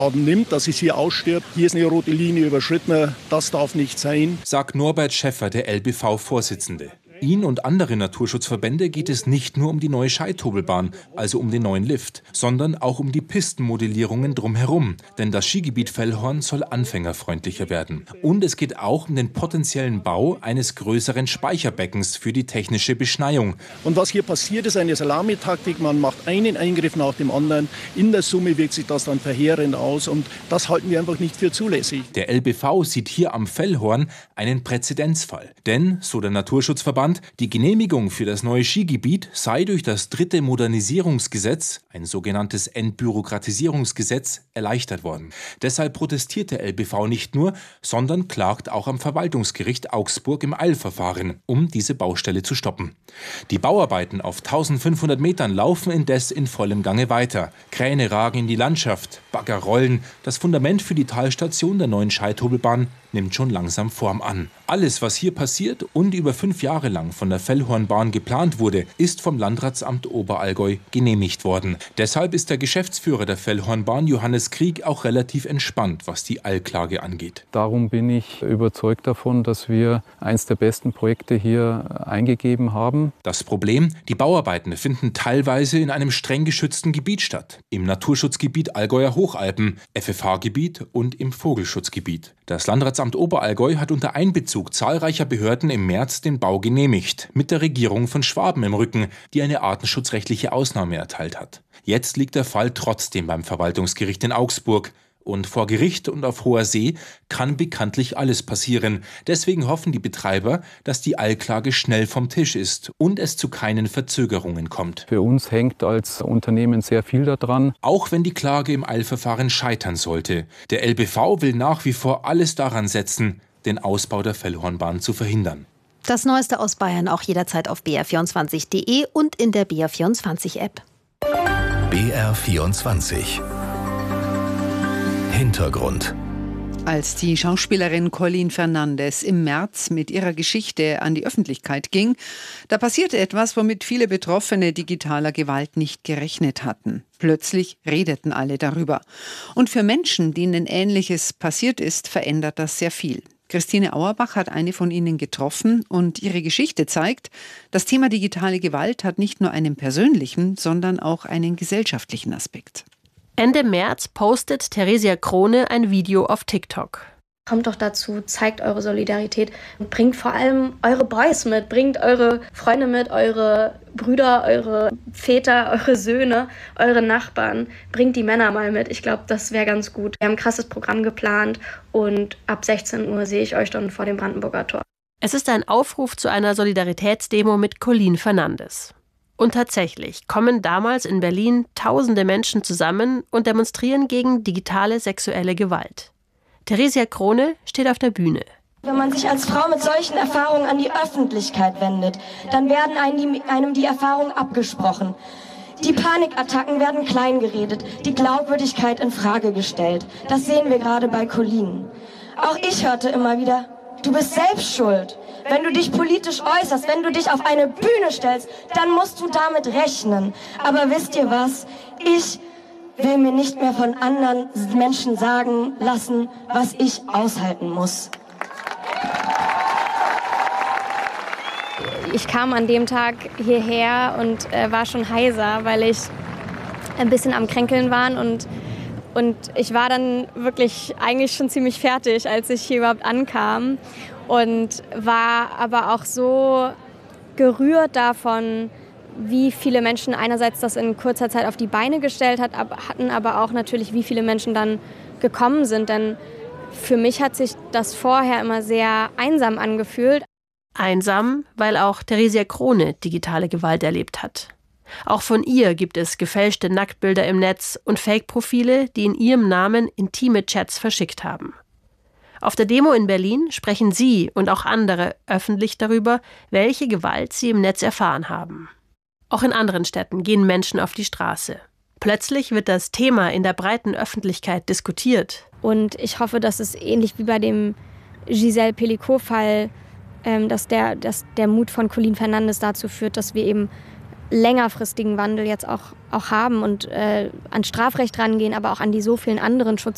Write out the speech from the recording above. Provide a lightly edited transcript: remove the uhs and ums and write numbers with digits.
nimmt, dass es hier ausstirbt. Hier ist eine rote Linie überschritten, das darf nicht sein. Sagt Norbert Schäffer, der LBV-Vorsitzende. Ihn und andere Naturschutzverbände geht es nicht nur um die neue Scheithobelbahn, also um den neuen Lift, sondern auch um die Pistenmodellierungen drumherum. Denn das Skigebiet Fellhorn soll anfängerfreundlicher werden. Und es geht auch um den potenziellen Bau eines größeren Speicherbeckens für die technische Beschneiung. Und was hier passiert, ist eine Salamitaktik. Man macht einen Eingriff nach dem anderen. In der Summe wirkt sich das dann verheerend aus. Und das halten wir einfach nicht für zulässig. Der LBV sieht hier am Fellhorn einen Präzedenzfall. Denn, so der Naturschutzverband, die Genehmigung für das neue Skigebiet sei durch das 3. Modernisierungsgesetz, ein sogenanntes Entbürokratisierungsgesetz, erleichtert worden. Deshalb protestiert der LBV nicht nur, sondern klagt auch am Verwaltungsgericht Augsburg im Eilverfahren, um diese Baustelle zu stoppen. Die Bauarbeiten auf 1500 Metern laufen indes in vollem Gange weiter. Kräne ragen in die Landschaft, Bagger rollen. Das Fundament für die Talstation der neuen Scheithobelbahn nimmt schon langsam Form an. Alles, was hier passiert und über 5 Jahre lang von der Fellhornbahn geplant wurde, ist vom Landratsamt Oberallgäu genehmigt worden. Deshalb ist der Geschäftsführer der Fellhornbahn, Johannes Krieg, auch relativ entspannt, was die Eilklage angeht. Darum bin ich überzeugt davon, dass wir eines der besten Projekte hier eingegeben haben. Das Problem? Die Bauarbeiten finden teilweise in einem streng geschützten Gebiet statt. Im Naturschutzgebiet Allgäuer Hochalpen, FFH-Gebiet und im Vogelschutzgebiet. Das Landratsamt Oberallgäu hat unter Einbezug zahlreicher Behörden im März den Bau genehmigt, mit der Regierung von Schwaben im Rücken, die eine artenschutzrechtliche Ausnahme erteilt hat. Jetzt liegt der Fall trotzdem beim Verwaltungsgericht in Augsburg. Und vor Gericht und auf hoher See kann bekanntlich alles passieren. Deswegen hoffen die Betreiber, dass die Eilklage schnell vom Tisch ist und es zu keinen Verzögerungen kommt. Für uns hängt als Unternehmen sehr viel daran. Auch wenn die Klage im Eilverfahren scheitern sollte. Der LBV will nach wie vor alles daran setzen, den Ausbau der Fellhornbahn zu verhindern. Das Neueste aus Bayern auch jederzeit auf br24.de und in der BR24-App. BR24 Hintergrund. Als die Schauspielerin Colleen Fernandes im März mit ihrer Geschichte an die Öffentlichkeit ging, da passierte etwas, womit viele Betroffene digitaler Gewalt nicht gerechnet hatten. Plötzlich redeten alle darüber. Und für Menschen, denen Ähnliches passiert ist, verändert das sehr viel. Christine Auerbach hat eine von ihnen getroffen und ihre Geschichte zeigt, das Thema digitale Gewalt hat nicht nur einen persönlichen, sondern auch einen gesellschaftlichen Aspekt. Ende März postet Theresia Krone ein Video auf TikTok. Kommt doch dazu, zeigt eure Solidarität und bringt vor allem eure Boys mit, bringt eure Freunde mit, eure Brüder, eure Väter, eure Söhne, eure Nachbarn, bringt die Männer mal mit. Ich glaube, das wäre ganz gut. Wir haben ein krasses Programm geplant und ab 16 Uhr sehe ich euch dann vor dem Brandenburger Tor. Es ist ein Aufruf zu einer Solidaritätsdemo mit Colleen Fernandes. Und tatsächlich kommen damals in Berlin tausende Menschen zusammen und demonstrieren gegen digitale sexuelle Gewalt. Theresia Krone steht auf der Bühne. Wenn man sich als Frau mit solchen Erfahrungen an die Öffentlichkeit wendet, dann werden einem die Erfahrungen abgesprochen. Die Panikattacken werden kleingeredet, die Glaubwürdigkeit in Frage gestellt. Das sehen wir gerade bei Colleen. Auch ich hörte immer wieder, du bist selbst schuld. Wenn du dich politisch äußerst, wenn du dich auf eine Bühne stellst, dann musst du damit rechnen. Aber wisst ihr was? Ich will mir nicht mehr von anderen Menschen sagen lassen, was ich aushalten muss. Ich kam an dem Tag hierher und war schon heiser, weil ich ein bisschen am Kränkeln war und ich war dann wirklich eigentlich schon ziemlich fertig, als ich hier überhaupt ankam. Und war aber auch so gerührt davon, wie viele Menschen einerseits das in kurzer Zeit auf die Beine gestellt hatten, aber auch natürlich, wie viele Menschen dann gekommen sind. Denn für mich hat sich das vorher immer sehr einsam angefühlt. Einsam, weil auch Theresia Krone digitale Gewalt erlebt hat. Auch von ihr gibt es gefälschte Nacktbilder im Netz und Fake-Profile, die in ihrem Namen intime Chats verschickt haben. Auf der Demo in Berlin sprechen sie und auch andere öffentlich darüber, welche Gewalt sie im Netz erfahren haben. Auch in anderen Städten gehen Menschen auf die Straße. Plötzlich wird das Thema in der breiten Öffentlichkeit diskutiert. Und ich hoffe, dass es ähnlich wie bei dem Giselle Pelicot-Fall, dass der Mut von Colleen Fernandes dazu führt, dass wir eben längerfristigen Wandel jetzt auch haben und an Strafrecht rangehen, aber auch an die so vielen anderen